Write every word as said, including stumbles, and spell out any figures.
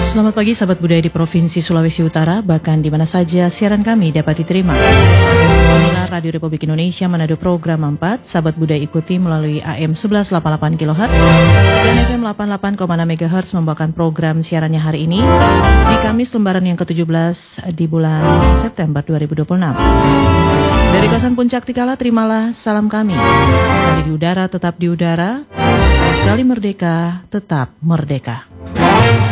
Selamat pagi sahabat budaya di Provinsi Sulawesi Utara, bahkan di mana saja siaran kami dapat diterima. Inilah Radio Republik Indonesia Manado Program empat, sahabat budaya ikuti melalui A M sebelas delapan puluh delapan kilohertz dan F M delapan puluh delapan koma enam megahertz membawakan program siarannya hari ini di Kamis lembaran yang ke tujuh belas di bulan September dua ribu dua puluh enam. Dari kawasan Puncak Tikala, terimalah salam kami. Sekali di udara tetap di udara, sekali merdeka tetap merdeka.